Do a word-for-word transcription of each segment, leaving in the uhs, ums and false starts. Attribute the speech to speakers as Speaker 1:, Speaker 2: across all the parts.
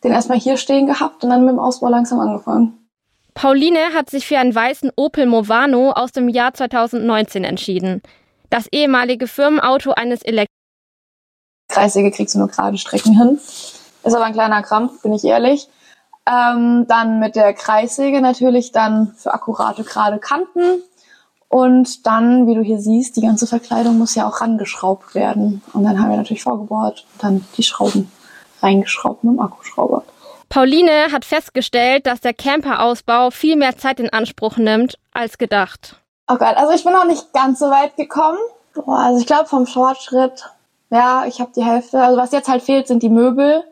Speaker 1: den erstmal hier stehen gehabt und dann mit dem Ausbau langsam angefangen.
Speaker 2: Pauline hat sich für einen weißen Opel Movano aus dem Jahr zweitausendneunzehn entschieden. Das ehemalige Firmenauto eines Elektro.
Speaker 1: Kreissäge kriegst du nur gerade Strecken hin. Ist aber ein kleiner Krampf, bin ich ehrlich. Ähm, dann mit der Kreissäge natürlich dann für akkurate gerade Kanten. Und dann, wie du hier siehst, die ganze Verkleidung muss ja auch rangeschraubt werden. Und dann haben wir natürlich vorgebohrt und dann die Schrauben reingeschraubt mit dem Akkuschrauber.
Speaker 2: Pauline hat festgestellt, dass der Camperausbau viel mehr Zeit in Anspruch nimmt als gedacht.
Speaker 1: Oh Gott, also ich bin noch nicht ganz so weit gekommen. Boah, also ich glaube vom Fortschritt, ja, ich habe die Hälfte. Also was jetzt halt fehlt, sind die Möbel.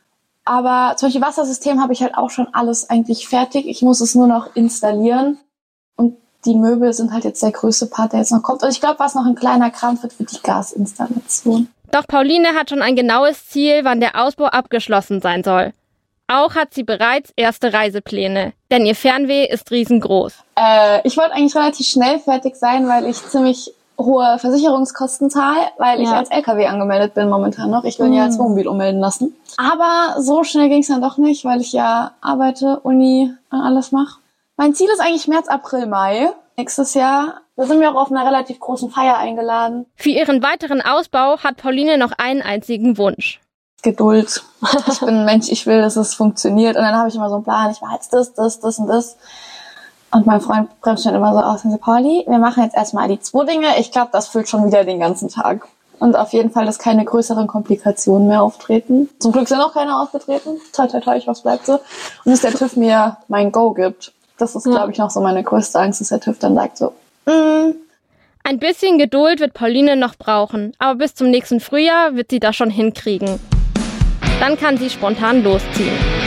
Speaker 1: Aber zum Beispiel Wassersystem habe ich halt auch schon alles eigentlich fertig. Ich muss es nur noch installieren. Und die Möbel sind halt jetzt der größte Part, der jetzt noch kommt. Und ich glaube, was noch ein kleiner Krampf wird, wird die Gasinstallation.
Speaker 2: Doch Pauline hat schon ein genaues Ziel, wann der Ausbau abgeschlossen sein soll. Auch hat sie bereits erste Reisepläne, denn ihr Fernweh ist riesengroß.
Speaker 1: Äh, ich wollte eigentlich relativ schnell fertig sein, weil ich ziemlich hohe Versicherungskosten zahle, weil ich ja. als L K W angemeldet bin momentan noch. Ich will mhm. ja als Wohnmobil ummelden lassen. Aber so schnell ging es dann doch nicht, weil ich ja arbeite, Uni und alles mache. Mein Ziel ist eigentlich März, April, Mai nächstes Jahr. Da sind wir auch auf einer relativ großen Feier eingeladen.
Speaker 2: Für ihren weiteren Ausbau hat Pauline noch einen einzigen Wunsch.
Speaker 1: Geduld. Ich bin ein Mensch, ich will, dass es funktioniert. Und dann habe ich immer so einen Plan, ich mache jetzt das, das, das und das. Und mein Freund bremst dann immer so aus und sagt, Pauli, wir machen jetzt erstmal die zwei Dinge. Ich glaube, das füllt schon wieder den ganzen Tag. Und auf jeden Fall, dass keine größeren Komplikationen mehr auftreten. Zum Glück sind noch keine aufgetreten. Toi, toi, toi, ich was bleibt so. Und dass der TÜV mir mein Go gibt. Das ist, ja. glaube ich, noch so meine größte Angst, dass der TÜV dann sagt so, mm.
Speaker 2: Ein bisschen Geduld wird Pauline noch brauchen. Aber bis zum nächsten Frühjahr wird sie das schon hinkriegen. Dann kann sie spontan losziehen.